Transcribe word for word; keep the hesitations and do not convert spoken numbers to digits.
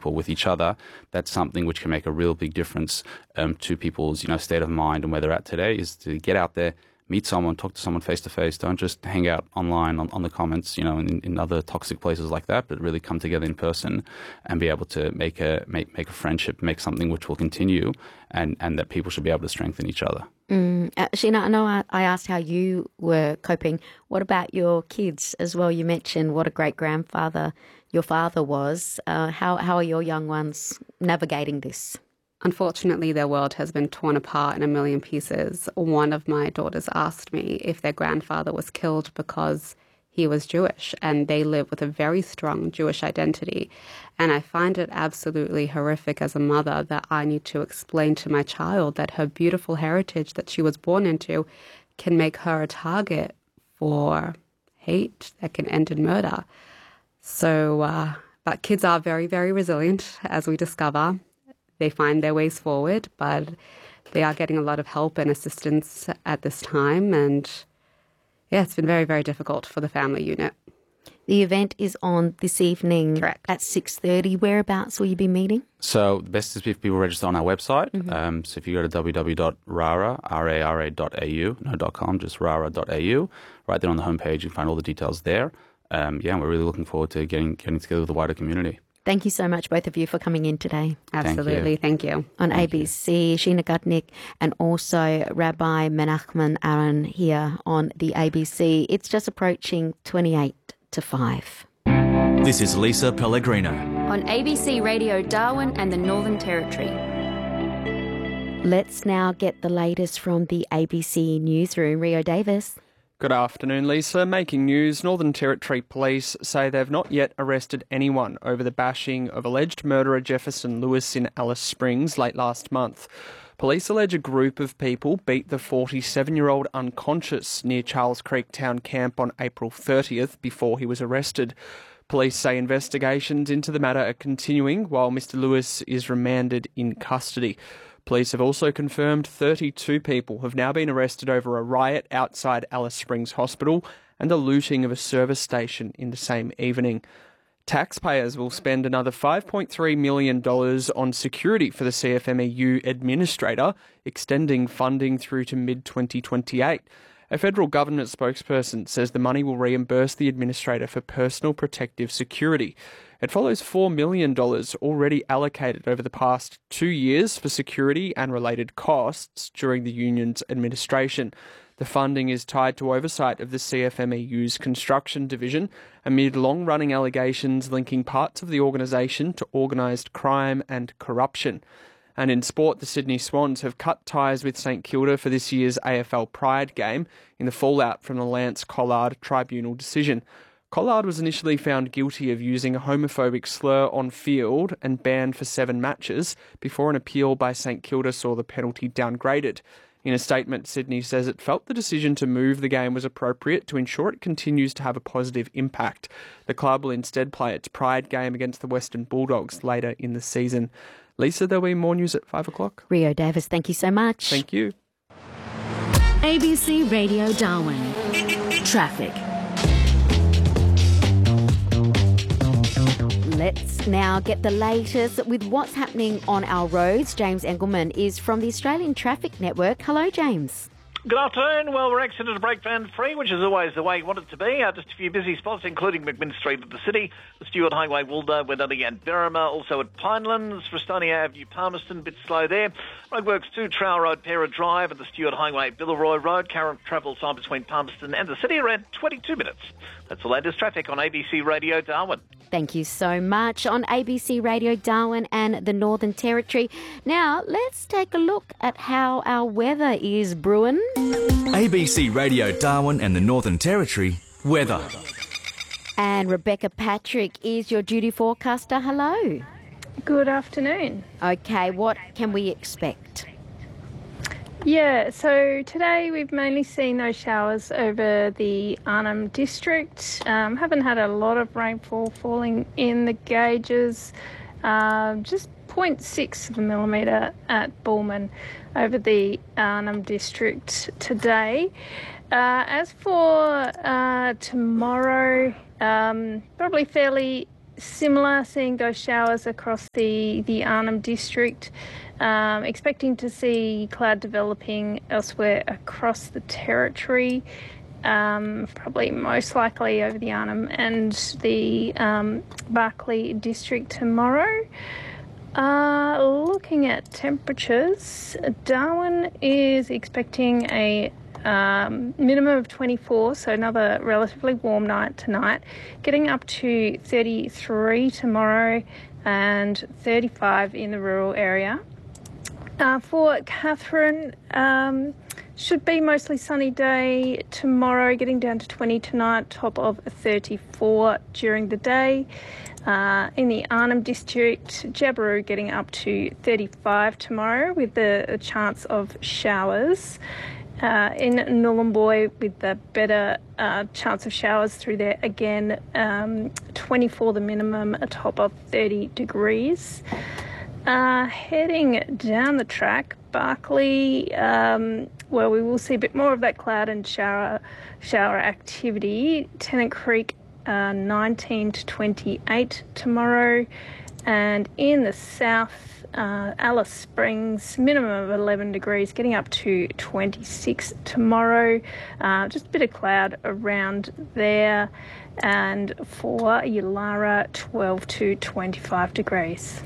people with each other, that's something which can make a real big difference um, to people's, you know, state of mind and where they're at today, is to get out there, meet someone, talk to someone face to face. Don't just hang out online on, on the comments, you know, in, in other toxic places like that, but really come together in person and be able to make a make make a friendship, make something which will continue, and, and that people should be able to strengthen each other. Mm. Uh, Sheena, I know I, I asked how you were coping. What about your kids as well? You mentioned what a great grandfather your father was. Uh, how how are your young ones navigating this? Unfortunately, their world has been torn apart in a million pieces. One of my daughters asked me if their grandfather was killed because he was Jewish, and they live with a very strong Jewish identity. And I find it absolutely horrific as a mother that I need to explain to my child that her beautiful heritage that she was born into can make her a target for hate that can end in murder. So, uh, but kids are very, very resilient, as we discover. They find their ways forward, but they are getting a lot of help and assistance at this time. And yeah, it's been very, very difficult for the family unit. The event is on this evening. Correct. At six thirty. Whereabouts will you be meeting? So the best is if people register on our website. Mm-hmm. Um, so if you go to w w w dot rara, R A R A dot A U, no dot com, just rara dot A U, right there on the homepage, you can find all the details there. Um, yeah, we're really looking forward to getting getting together with the wider community. Thank you so much, both of you, for coming in today. Absolutely. Thank you. Thank you. On Thank A B C, Sheena Gutnick and also Rabbi Menachem Aaron here on the A B C. It's just approaching twenty-eight to five. This is Lisa Pellegrino. On A B C Radio Darwin and the Northern Territory. Let's now get the latest from the A B C newsroom. Rio Davis. Good afternoon, Lisa. Making news, Northern Territory Police say they've not yet arrested anyone over the bashing of alleged murderer Jefferson Lewis in Alice Springs late last month. Police allege a group of people beat the forty-seven-year-old unconscious near Charles Creek Town Camp on April thirtieth before he was arrested. Police say investigations into the matter are continuing while Mister Lewis is remanded in custody. Police have also confirmed thirty-two people have now been arrested over a riot outside Alice Springs Hospital and the looting of a service station in the same evening. Taxpayers will spend another five point three million dollars on security for the C F M E U administrator, extending funding through to mid twenty twenty-eight. A federal government spokesperson says the money will reimburse the administrator for personal protective security. It follows four million dollars already allocated over the past two years for security and related costs during the union's administration. The funding is tied to oversight of the C F M E U's construction division amid long-running allegations linking parts of the organisation to organised crime and corruption. And in sport, the Sydney Swans have cut ties with St Kilda for this year's A F L Pride game in the fallout from the Lance Collard tribunal decision. Collard was initially found guilty of using a homophobic slur on field and banned for seven matches before an appeal by St Kilda saw the penalty downgraded. In a statement, Sydney says it felt the decision to move the game was appropriate to ensure it continues to have a positive impact. The club will instead play its Pride game against the Western Bulldogs later in the season. Lisa, there'll be more news at five o'clock. Rio Davis, thank you so much. Thank you. A B C Radio Darwin. Traffic. Let's now get the latest with what's happening on our roads. James Engelman is from the Australian Traffic Network. Hello, James. Good afternoon. Well, we're accident breakdown free, which is always the way you want it to be. Uh, just a few busy spots, including McMinn Street at the city, the Stewart Highway, Wilda, Weddelly and Berrima, also at Pinelands, Frestonia Avenue, Palmerston, a bit slow there. Roadworks to Trowell Road, Pera Drive, and the Stewart Highway, Billeroy Road, current travel time between Palmerston and the city around twenty-two minutes. That's the latest traffic on A B C Radio Darwin. Thank you so much. On A B C Radio Darwin and the Northern Territory. Now, let's take a look at how our weather is brewing. A B C Radio Darwin and the Northern Territory weather. And Rebecca Patrick is your duty forecaster. Hello. Good afternoon. Okay, what can we expect? Yeah, so today we've mainly seen those showers over the Arnhem district. Um, haven't had a lot of rainfall falling in the gauges. Um, just zero point six of a millimetre at Bullman over the Arnhem district today. Uh, as for uh, tomorrow, um, probably fairly similar, seeing those showers across the, the Arnhem District. Um, expecting to see cloud developing elsewhere across the territory, um, probably most likely over the Arnhem and the um, Barkly District tomorrow. Uh, looking at temperatures, Darwin is expecting a um, minimum of twenty-four, so another relatively warm night tonight, getting up to thirty-three tomorrow and thirty-five in the rural area. Uh, for Katherine, um, should be mostly sunny day tomorrow, getting down to twenty tonight, top of thirty-four during the day. Uh, in the Arnhem District, Jabiru getting up to thirty-five tomorrow with the a chance of showers. Uh, in Nhulunbuy with the better uh, chance of showers through there again, um, twenty-four the minimum, a top of thirty degrees. Uh, heading down the track, Barkly, um, where we will see a bit more of that cloud and shower shower activity. Tennant Creek, uh, nineteen to twenty-eight tomorrow. And in the south, uh, Alice Springs, minimum of eleven degrees, getting up to twenty-six tomorrow. Uh, just a bit of cloud around there. And for Yulara, twelve to twenty-five degrees.